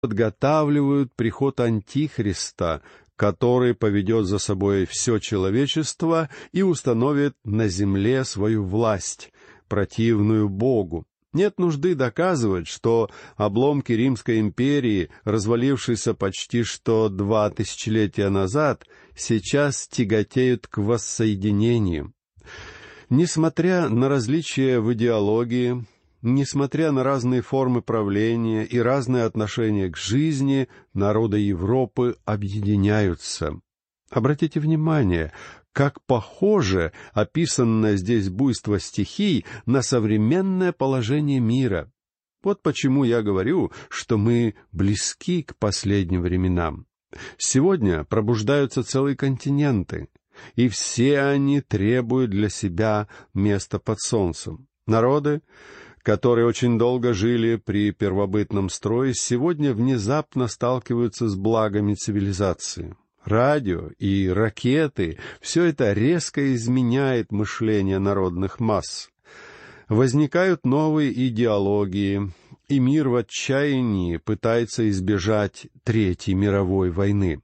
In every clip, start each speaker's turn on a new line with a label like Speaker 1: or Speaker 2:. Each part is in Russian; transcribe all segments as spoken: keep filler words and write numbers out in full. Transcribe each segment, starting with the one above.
Speaker 1: подготавливают приход Антихриста, который поведет за собой все человечество и установит на земле свою власть, противную Богу. Нет нужды доказывать, что обломки Римской империи, развалившиеся почти что два тысячелетия назад, сейчас тяготеют к воссоединению. Несмотря на различия в идеологии, несмотря на разные формы правления и разные отношения к жизни, народы Европы объединяются. Обратите внимание, как похоже описанное здесь буйство стихий на современное положение мира. Вот почему я говорю, что мы близки к последним временам. Сегодня пробуждаются целые континенты, и все они требуют для себя места под солнцем. Народы, которые очень долго жили при первобытном строе, сегодня внезапно сталкиваются с благами цивилизации. Радио и ракеты — все это резко изменяет мышление народных масс. Возникают новые идеологии, и мир в отчаянии пытается избежать Третьей мировой войны.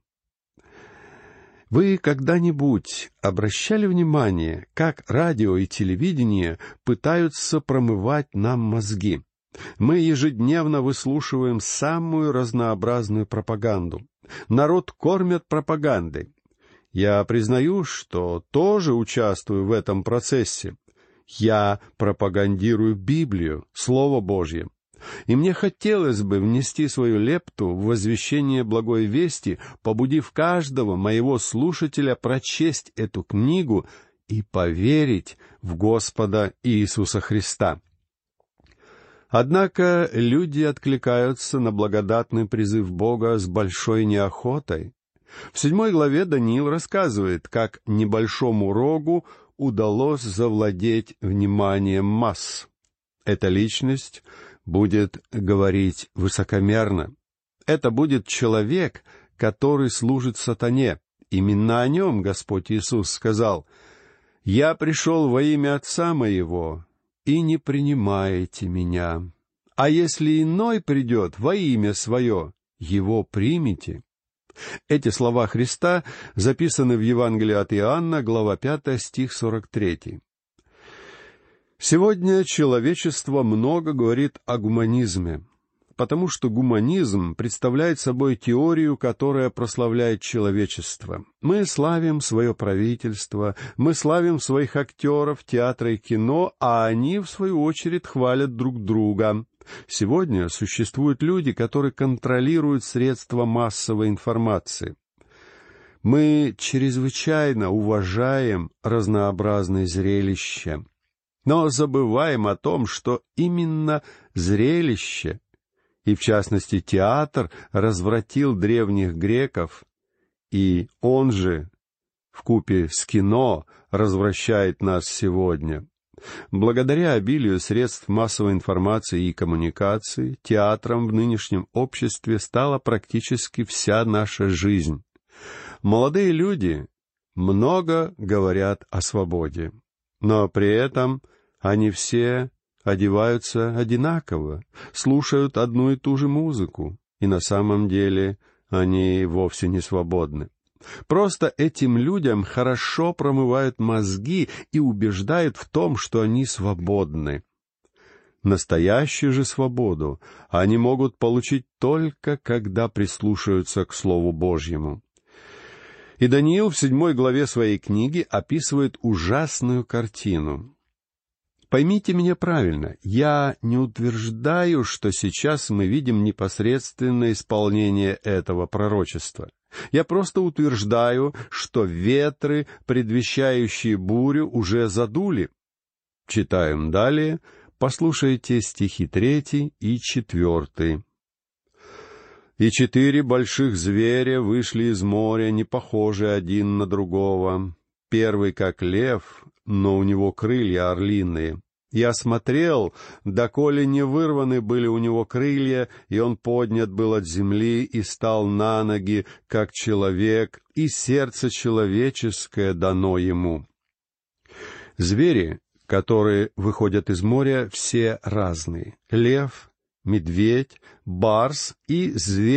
Speaker 1: Вы когда-нибудь обращали внимание, как радио и телевидение пытаются промывать нам мозги? Мы ежедневно выслушиваем самую разнообразную пропаганду. Народ кормят пропагандой. Я признаю, что тоже участвую в этом процессе. Я пропагандирую Библию, Слово Божье. И мне хотелось бы внести свою лепту в возвещение благой вести, побудив каждого моего слушателя прочесть эту книгу и поверить в Господа Иисуса Христа. Однако люди откликаются на благодатный призыв Бога с большой неохотой. В седьмой главе Даниил рассказывает, как небольшому рогу удалось завладеть вниманием масс. Эта личность будет говорить высокомерно. Это будет человек, который служит сатане. Именно о нем Господь Иисус сказал: «Я пришел во имя Отца моего, и не принимаете меня. А если иной придет во имя свое, его примите». Эти слова Христа записаны в Евангелии от Иоанна, глава пятая, стих сорок три. Сегодня человечество много говорит о гуманизме, потому что гуманизм представляет собой теорию, которая прославляет человечество. Мы славим свое правительство, мы славим своих актеров театра и кино, а они, в свою очередь, хвалят друг друга. Сегодня существуют люди, которые контролируют средства массовой информации. Мы чрезвычайно уважаем разнообразные зрелища, но забываем о том, что именно зрелище, и в частности театр, развратил древних греков, и он же, вкупе с кино, развращает нас сегодня. Благодаря обилию средств массовой информации и коммуникации, театром в нынешнем обществе стала практически вся наша жизнь. Молодые люди много говорят о свободе, но при этом они все одеваются одинаково, слушают одну и ту же музыку, и на самом деле они вовсе не свободны. Просто этим людям хорошо промывают мозги и убеждают в том, что они свободны. Настоящую же свободу они могут получить только когда прислушаются к Слову Божьему. И Даниил в седьмой главе своей книги описывает ужасную картину. Поймите меня правильно, я не утверждаю, что сейчас мы видим непосредственное исполнение этого пророчества. Я просто утверждаю, что ветры, предвещающие бурю, уже задули. Читаем далее, послушайте стихи третий и четвертый. «И четыре больших зверя вышли из моря, не похожие один на другого. Первый как лев, но у него крылья орлиные. Я смотрел, доколе не вырваны были у него крылья, и он поднят был от земли и стал на ноги, как человек, и сердце человеческое дано ему». Звери, которые выходят из моря, все разные. Лев медведь, барс и зверь